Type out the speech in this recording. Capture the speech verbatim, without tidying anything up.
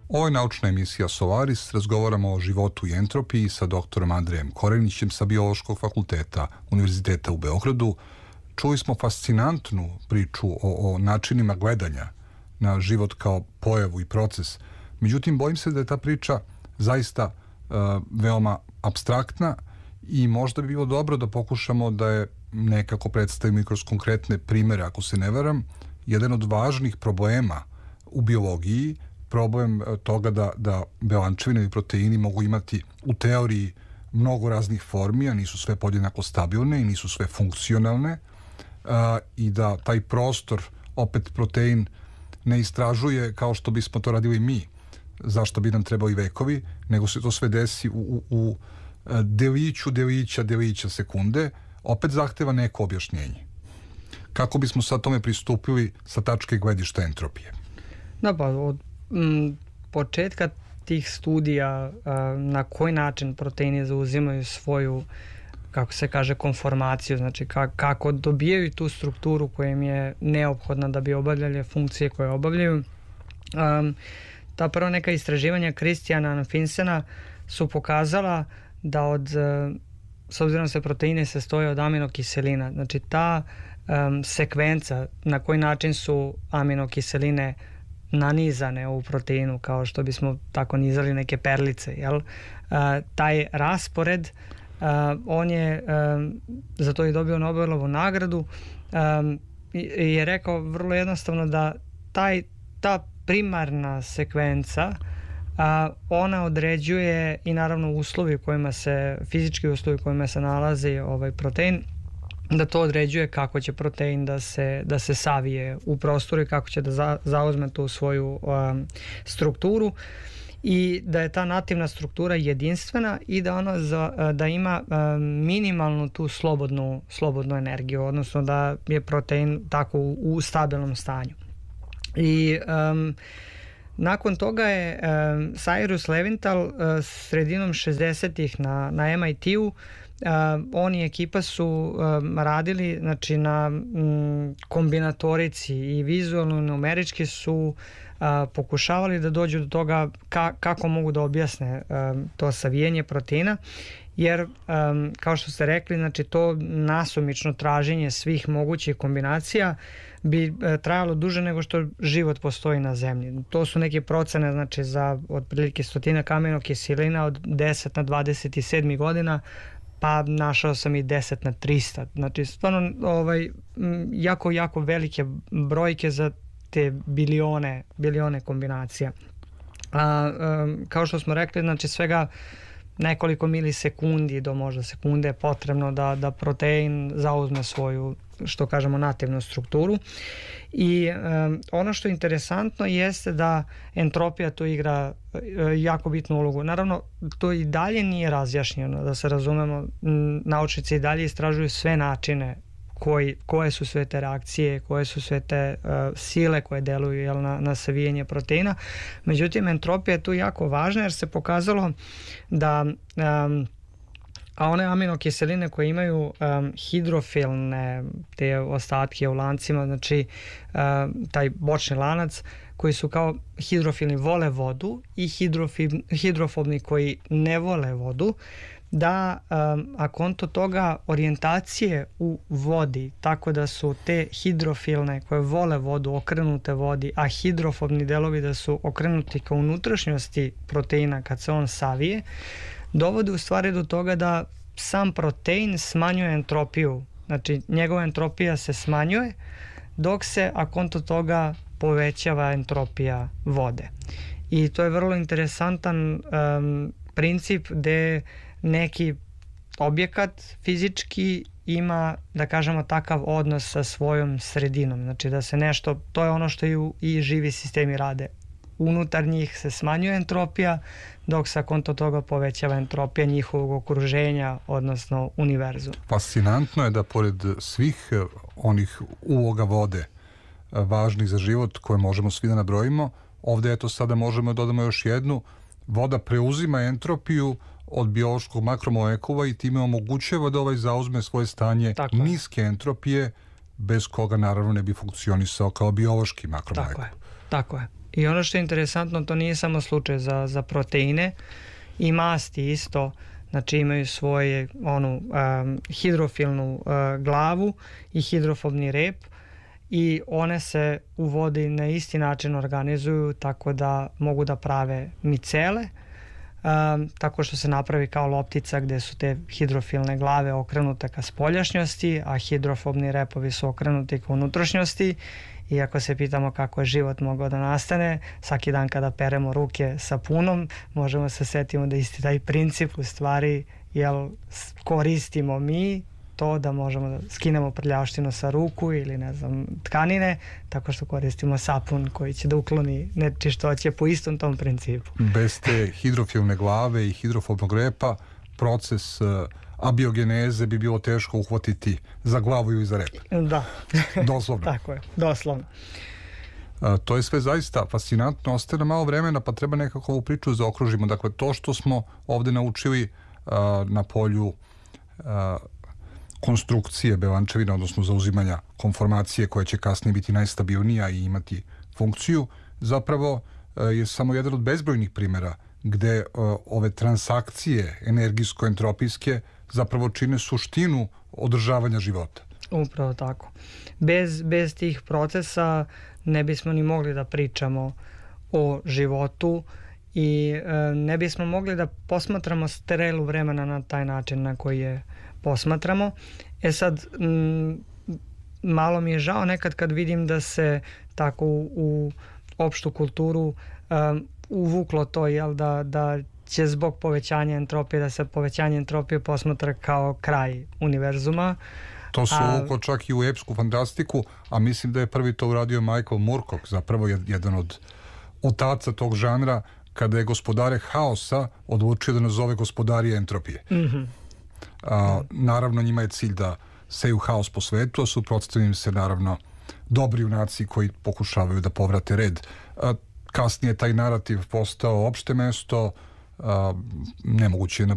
Ovo je naučna emisija Solaris, razgovaramo o životu i entropiji sa doktorom Andrejem Korenićem sa Biološkog fakulteta Univerziteta u Beogradu. Čuli smo fascinantnu priču o, o načinima gledanja na život kao pojavu i proces. Međutim, bojim se da je ta priča zaista uh, veoma apstraktna i možda bi bilo dobro da pokušamo da je nekako predstavimo i kroz konkretne primere, ako se ne varam. Jedan od važnih problema u biologiji, problem toga da, da belančevine i proteini mogu imati u teoriji mnogo raznih formi, a nisu sve podjednako stabilne i nisu sve funkcionalne, uh, i da taj prostor, opet protein, ne istražuje kao što bismo to radili mi, zašto bi nam trebali vekovi, nego se to sve desi u, u, u deliću, delića, delića sekunde, opet zahteva neko objašnjenje. Kako bismo sad tome pristupili sa tačke gledišta entropije? Da, pa od m, početka tih studija a, na koji način proteini zauzimaju svoju, kako se kaže, konformaciju, znači ka, kako dobijaju tu strukturu koja im je neophodna da bi obavljali funkcije koje obavljaju. Um, ta prva neka istraživanja Christiana Finsena su pokazala da od, s obzirom se proteine se stoje od aminokiselina, znači ta um, sekvenca na koji način su aminokiseline nanizane u proteinu, kao što bismo tako nizali neke perlice, jel? Uh, taj raspored, uh, on je um, za to i dobio Nobelovu nagradu, um, i je rekao vrlo jednostavno da taj, ta primarna sekvenca, a ona određuje i naravno uslovi u kojima se, fizički uslovi u kojima se nalazi ovaj protein, da to određuje kako će protein da se, da se savije u prostoru i kako će da za, zauzme tu svoju um, strukturu, i da je ta nativna struktura jedinstvena i da ona za, da ima um, minimalnu tu slobodnu, slobodnu energiju, odnosno da je protein tako u, u stabilnom stanju. I um, nakon toga je um, Cyrus Levinthal uh, sredinom šezdesetih na, na em i te-u, uh, on i ekipa su um, radili, znači, na um, kombinatorici i vizualno i numerički su uh, pokušavali da dođu do toga ka, kako mogu da objasne um, to savijenje proteina, jer um, kao što ste rekli, znači to nasumično traženje svih mogućih kombinacija bi e, trajalo duže nego što život postoji na zemlji. To su neke procene, znači, za otprilike stotinak aminokiselina od deset na dvadeset sedam godina, pa našao sam i deset na trista. Znači stvarno ovaj, jako, jako velike brojke za te bilione, bilione kombinacija. A, a, kao što smo rekli, znači svega nekoliko milisekundi do možda sekunde je potrebno da, da protein zauzme svoju, što kažemo, nativnu strukturu. I um, ono što je interesantno jeste da entropija tu igra uh, jako bitnu ulogu. Naravno, to i dalje nije razjašnjeno, da se razumemo, naučnici i dalje istražuju sve načine koji, koje su sve te reakcije, koje su sve te uh, sile koje deluju, jel, na, na savijanje proteina. Međutim, entropija je tu jako važna jer se pokazalo da um, a one aminokiseline koje imaju um, hidrofilne te ostatke u lancima, znači um, taj bočni lanac, koji su kao hidrofilni, vole vodu, i hidrofobni koji ne vole vodu, da um, a konto toga orijentacije u vodi, tako da su te hidrofilne koje vole vodu okrenute vodi, a hidrofobni delovi da su okrenuti ka unutrašnjosti proteina kad se on savije, dovode u stvari do toga da sam protein smanjuje entropiju. Znači njegova entropija se smanjuje, dok se a konto toga povećava entropija vode. I to je vrlo interesantan um, princip gde neki objekat fizički ima, da kažemo, takav odnos sa svojom sredinom. Znači da se nešto, to je ono što i, u, i živi sistemi rade. Unutar njih se smanjuje entropija, dok sa konto toga povećava entropija njihovog okruženja, odnosno univerzuma. Fascinantno je da pored svih onih uloga vode važnih za život koje možemo svi da nabrojimo, ovde eto sada možemo da dodamo još jednu. Voda preuzima entropiju od biološkog makromolekula i time omogućava da ovaj zauzme svoje stanje Tako niske je. entropije, bez koga naravno ne bi funkcionisao kao biološki makromolekul. Tako je. Tako je. I ono što je interesantno, to nije samo slučaj za, za proteine, i masti isto, znači imaju svoje onu um, hidrofilnu uh, glavu i hidrofobni rep, i one se u vodi na isti način organizuju tako da mogu da prave micele, um, tako što se napravi kao loptica gde su te hidrofilne glave okrenute ka spoljašnjosti, a hidrofobni repovi su okrenuti ka unutrašnjosti. I ako se pitamo kako je život mogao da nastane, svaki dan kada peremo ruke sapunom, možemo se setimo da isti taj princip u stvari, jel, koristimo mi to da možemo da skinemo prljavštinu sa ruku ili ne znam tkanine, tako što koristimo sapun koji će da ukloni nečistoće po istom tom principu. Bez te hidrofilne glave i hidrofobnog repa proces uh, abiogeneze bi bilo teško uhvatiti za glavu i za rep. Da. Doslovno. Tako je, doslovno. A, to je sve zaista fascinantno. Ostaje nam malo vremena, pa treba nekako ovu priču zaokružimo. Dakle, to što smo ovde naučili a, na polju a, konstrukcije belančevina, odnosno zauzimanja konformacije koja će kasnije biti najstabilnija i imati funkciju, zapravo a, je samo jedan od bezbrojnih primjera gde a, ove transakcije energijsko-entropijske zapravo čine suštinu održavanja života. Upravo tako. Bez, bez tih procesa ne bismo ni mogli da pričamo o životu i e, ne bismo mogli da posmatramo strelu vremena na taj način na koji je posmatramo. E sad, m, malo mi je žao nekad kad vidim da se tako u, u opštu kulturu um, uvuklo to, jel, da, da će zbog povećanja entropije, da se povećanje entropije posmatra kao kraj univerzuma. To se uvuklo čak i u epsku fantastiku, a mislim da je prvi to uradio Michael Moorcock, zapravo jedan od otaca tog žanra, kada je gospodare haosa odlučio da nazove gospodari entropije. Mm-hmm. A, naravno, njima je cilj da seju haos po svetu, a suprotstavljaju se naravno dobri junaci koji pokušavaju da povrate red. A, kasnije taj narativ postao opšte mesto, a, nemoguće je